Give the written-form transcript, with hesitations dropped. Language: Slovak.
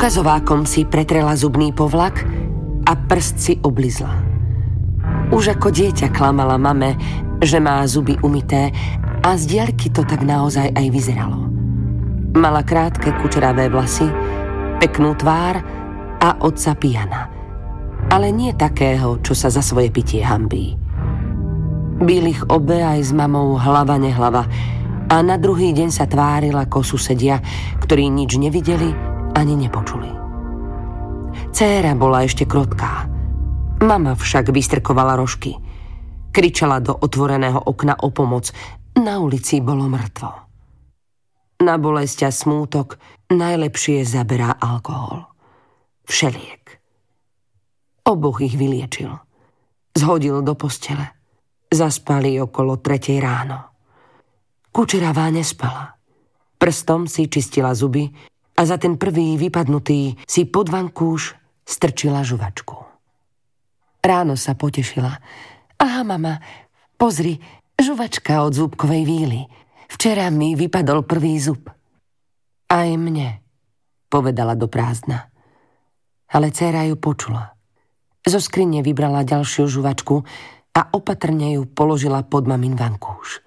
Ukazovákom si pretrela zubný povlak a prst si oblizla. Už ako dieťa klamala mame, že má zuby umyté a z diaľky to tak naozaj aj vyzeralo. Mala krátke kučeravé vlasy, peknú tvár a otca pijana. Ale nie takého, čo sa za svoje pitie hanbí. Bil ich obe aj s mamou hlava nehlava a na druhý deň sa tvárila ako susedia, ktorí nič nevideli ani nepočuli. Dcéra bola ešte krotká. Mama však vystrkovala rožky. Kričala do otvoreného okna o pomoc. Na ulici bolo mŕtvo. Na bolesť a smútok najlepšie zaberá alkohol. Všeliek. Oboch ich vyliečil. Zhodil do postele. Zaspali okolo 3:00 ráno. Kučeravá nespala. Prstom si čistila zuby a za ten prvý vypadnutý si pod vankúš strčila žuvačku. Ráno sa potešila. Aha, mama, pozri, žuvačka od zúbkovej víly. Včera mi vypadol prvý zub. Aj mne, povedala do prázdna. Ale dcéra ju počula. Zo skrine vybrala ďalšiu žuvačku a opatrne ju položila pod mamin vankúš.